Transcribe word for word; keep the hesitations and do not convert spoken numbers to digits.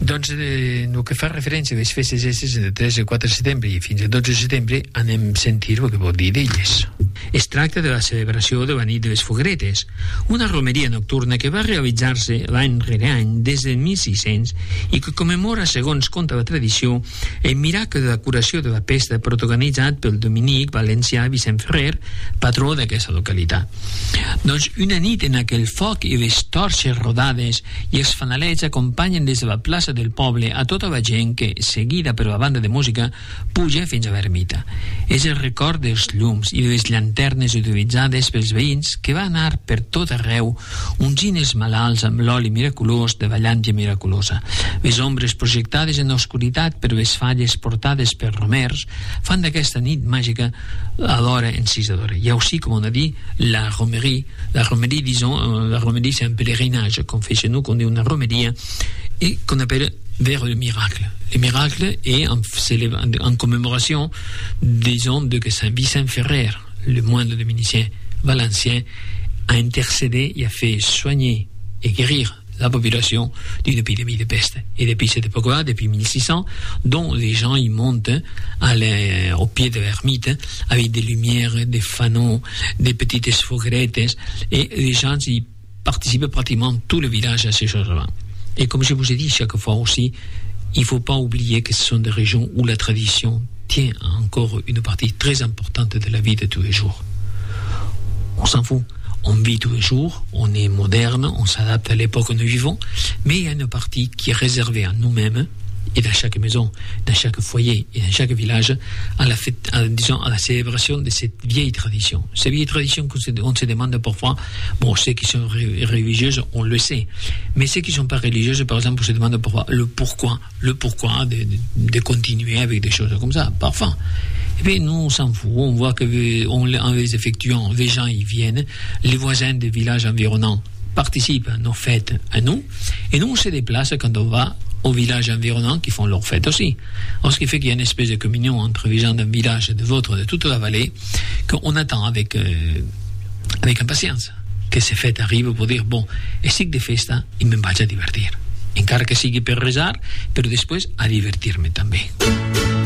Doncs eh, el que fa referència a les festes aquestes de tres i quatre de setembre i fins al dotze de setembre anem a sentir el que vol dir d'elles. Es tracta de la celebració de la nit de les Fogueretes, una romeria nocturna que va realitzar-se l'any rere any des de mil sis-cents i que commemora, segons conta la tradició, el miracle de la curació de la pesta protagonitzat pel dominic valencià Vicent Ferrer, patró d'aquesta localitat. Doncs una nit en aquell foc i les torxes rodades i els fanalets acompanyen des de la plaça del poble a tota la gent que, seguida per la banda de música, puja fins a l'ermita. És el record dels llums i de les llanternes utilitzades pels veïns que va anar per tot arreu ungint els malalts amb l'oli miraculós de la llàntia miraculosa. Les ombres projectades en l'oscuritat per les falles portades per romers fan d'aquesta nit màgica alhora encisadora. Et aussi, comme on a dit, la romerie. La romerie, disons, la romerie c'est un pèlerinage qu'on fait chez nous, qu'on dit une romerie, et qu'on appelle vers le miracle. Le miracle est en, en commémoration, disons, de que Saint Vicent Ferrer, le moine dominicien valencien, a intercédé et a fait soigner et guérir la population d'une épidémie de peste. Et depuis cette époque-là, depuis mille six cents, dont les gens y montent à les, au pied de l'ermite avec des lumières, des fanaux, des petites foguerettes, et les gens y participent pratiquement tout le village à ces choses-là. Et comme je vous ai dit chaque fois aussi, il ne faut pas oublier que ce sont des régions où la tradition tient encore une partie très importante de la vie de tous les jours. On s'en fout. On vit tous les jours, on est moderne, on s'adapte à l'époque où nous vivons, mais il y a une partie qui est réservée à nous-mêmes, et dans chaque maison, dans chaque foyer et dans chaque village, à la, fête, à, disons, à la célébration de cette vieille tradition. Ces vieilles traditions qu'on se, on se demande parfois, bon, ceux qui sont ré, religieuses, on le sait, mais ceux qui ne sont pas religieuses, par exemple, on se demande parfois le pourquoi, le pourquoi de, de, de continuer avec des choses comme ça, parfois. Et bien, nous, on s'en fout. On voit que, on, en les effectuant, les gens y viennent. Les voisins des villages environnants participent à nos fêtes à nous. Et nous, on se déplace quand on va aux villages environnants qui font leurs fêtes aussi. Alors, ce qui fait qu'il y a une espèce de communion entre les gens d'un village, de votre, de toute la vallée, qu'on attend avec, euh, avec impatience que ces fêtes arrivent pour dire, bon, estic de festa i me'n vaig a divertir. Encara que sigui per resar, però després a divertir-me també.